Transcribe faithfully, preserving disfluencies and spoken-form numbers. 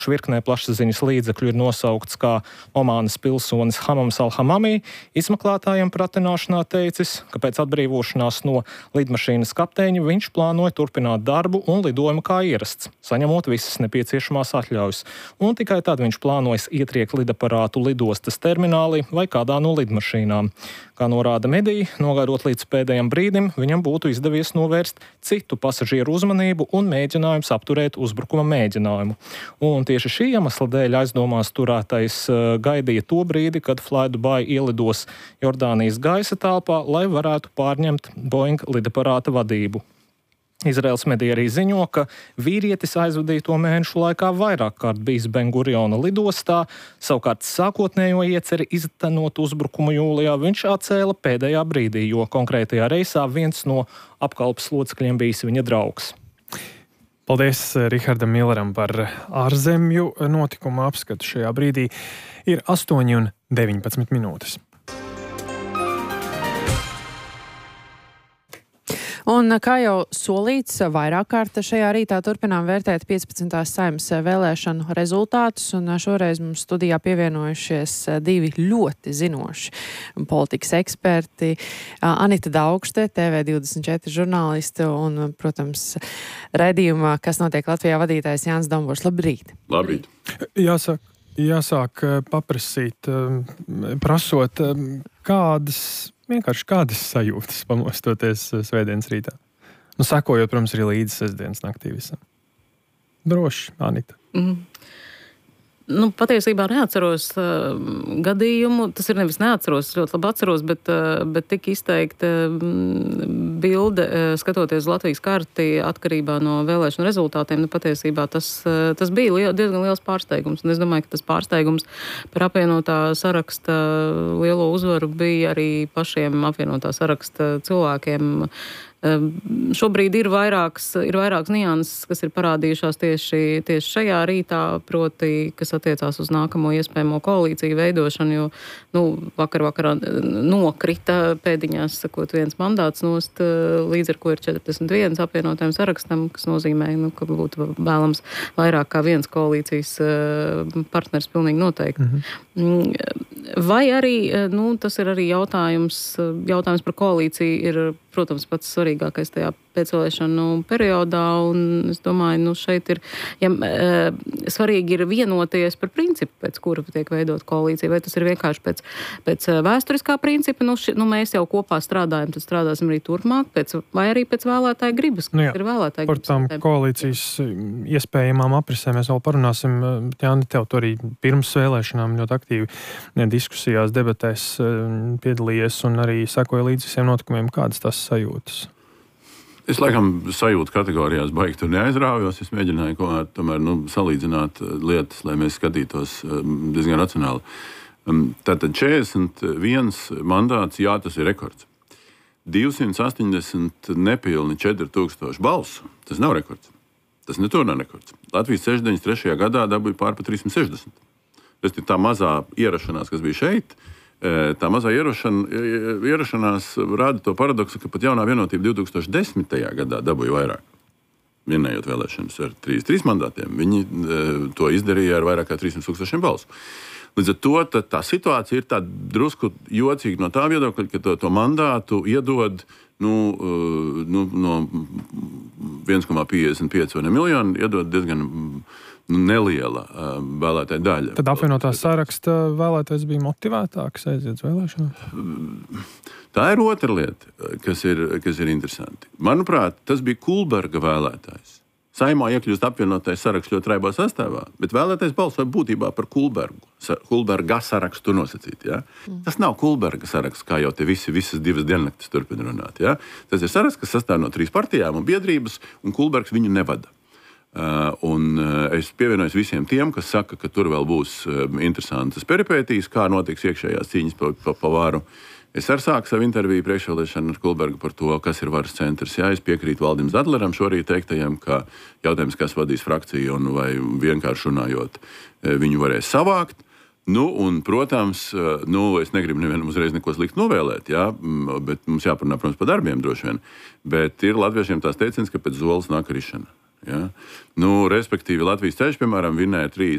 virknē plašsaziņas līdzekļu ir nosaukts kā Omānas pilsonis Hamams al-Hamami, izmeklētājiem pratināšanā teicis, ka pēc atbrīvošanās no lidmašīnas kapteiņa viņš plānoja turpināt darbu un lidojumu kā ierasts, saņemot visas nepieciešamās atļaujas. Un tikai tad viņš plānojas ietriekt lidaparātu lidostas terminālī vai kādā no lidmašīnām. Kā norāda mediji, nogaidot līdz pēdējam brīdim, viņam būtu izdevies novērst citu pasažieru uzmanību un mēģinājums apturēt uzbrukuma mēģinājumu. Un tieši šī iemesla dēļ aizdomās turētais gaidīja to brīdi, kad Fly Dubai ielidos Jordānijas gaisa telpā, lai varētu pārņemt Boeing lidaparāta vadību. Izraels mediji arī ziņo, ka vīrietis aizvadīto mēnešu laikā vairāk kārt bijis Ben-Guriona lidostā, savukārt sākotnējo ieceri iztenot uzbrukumu jūlijā viņš atcēla pēdējā brīdī, jo konkrētajā reisā viens no apkalpes locekļiem bijis viņa draugs. Paldies Rihardam Milleram par ārzemju notikumu apskatu šajā brīdī. Ir astoņi un deviņpadsmit minūtes. Un, kā jau solīts, vairāk kārt šajā rītā turpinām vērtēt piecpadsmitās Saeimas vēlēšanu rezultātus, un šoreiz mums studijā pievienojušies divi ļoti zinoši politikas eksperti. Anita Daugšte, T V divdesmit četri žurnāliste, un, protams, raidījumā, kas notiek Latvijā, vadītājs Jānis Dombors. Labrīt! Labrīt! Jāsaka, jāsāk paprasīt, prasot, kādas... Vienkārši kādas sajūtas pamostoties svētdienas rītā? Nu, sakojot, protams, arī līdz sestdienas naktī visam. Droši, Anita. Mm. Nu, patiesībā neatceros uh, gadījumu. Tas ir nevis neatceros, ļoti labi atceros, bet, uh, bet tik izteikta uh, bilde, uh, skatoties Latvijas karti atkarībā no vēlēšanu rezultātiem. Nu, patiesībā tas, uh, tas bija liel, diezgan liels pārsteigums. Un es domāju, ka tas pārsteigums par apvienotā saraksta lielo uzvaru bija arī pašiem apvienotā saraksta cilvēkiem. Šobrīd ir vairākas, ir vairākas nianses, kas ir parādījušās tieši, tieši šajā rītā, proti, kas attiecās uz nākamo iespējamo koalīciju veidošanu, jo nu, vakar vakarā nokrita pēdiņās, sakot, viens mandāts nost, līdz ar ko ir četrdesmit viens apvienotajam sarakstam, kas nozīmē, nu, ka būtu vēlams vairāk kā viens koalīcijas partners pilnīgi noteikti. Mm-hmm. Vai arī, nu, tas ir arī jautājums, jautājums par koalīciju ir, protams, pats svarīgākais tajā pēcvēlēšanu periodā, un es domāju, nu šeit ir, ja, e, svarīgi ir vienoties par principu, pēc kura tiek veidot koalīcija, vai tas ir vienkārši pēc, pēc vēsturiskā principa, nu, ši, nu mēs jau kopā strādājam, tad strādāsim arī turpmāk, pēc, vai arī pēc vēlētāja gribas, nu jā, ir vēlētāja par tām koalīcijas iespējamām aprisēm mēs vēl parunāsim. Jāni, tev to arī pirms vēlēšanām ļoti aktīvi diskusijās, debatēs piedalījies un arī sekoja līdz visiem notikumiem. Kādas tas sajūtas? Es laikam sajūtu kategorijās baigi tur neaizrāvjos. Es mēģināju kaut kā tomēr nu, salīdzināt lietas, lai mēs skatītos diezgan racionāli. Tātad četrdesmit viens mandāts, jā, tas ir rekords. divsimt astoņdesmit nepilni četri tūkstoši balsu, tas nav rekords. Tas netur nav rekords. Latvijas sešdesmit trešajā gadā dabūja pār pa trīssimt sešdesmit. Tas ir tā mazā ierašanās, kas bija šeit. Tā mazā ierašana, ierašanās rāda to paradoksu, ka pat jaunā vienotība divi tūkstoši desmitajā gadā dabūja vairāk. Vienējot vēlēšanas ar trīs, trīs mandātiem. Viņi to izdarīja ar vairāk kā trīssimt tūkstošiem balsu. Līdz ar to tā, tā situācija ir tā drusku jocīga no tā viedokļa, ka to, to mandātu iedod nu, nu, no viens komats piecdesmit pieci vai ne miljonu, iedod diezgan neliela uh, vēlētāja daļa. Tad apvienotā saraksta vēlētājs bija motivētāks aiziet uz vēlēšanām? Tā ir otra lieta, kas ir, kas ir interesanti. Manuprāt, tas bija Kulberga vēlētājs. Saeimā iekļūst apvienotais saraksts ļoti raibā sastāvā, bet vēlētājs balsoja būtībā par Kulbergu. Kulberga sarakstu nosacīt. Ja? Mm. Tas nav Kulberga saraksts, kā jau te visi, visas divas diennaktis turpina runāt. Ja? Tas ir saraksts, kas sastāv no trīs partijām un biedrības, un Kulbergs viņu nevada. Uh, un uh, es pievienojos visiem tiem, kas saka, ka tur vēl būs uh, interesantas peripētīs, kā notiks iekšējās cīņas pa, pa, pa varu. Es arī sāku savu interviju priekšvēlēšanu ar Kulbergu par to, kas ir varas centrs. Jā, es piekrītu Valdim Zadleram šorīt teiktajam, ka jautājums, kas vadīs frakciju un vai vienkārši runājot, viņu varēs savākt. Nu, un, protams, nu, es negribu nevienam uzreiz neko sliktu novēlēt, jā, bet mums jāparunā, protams, par darbiem droši vien. Bet ir latviešiem tās teiciens, ka pēc zoles nāk rišana. Ja? Nu, respektīvi, Latvijas ceļš, piemēram, vinēja trīsdesmit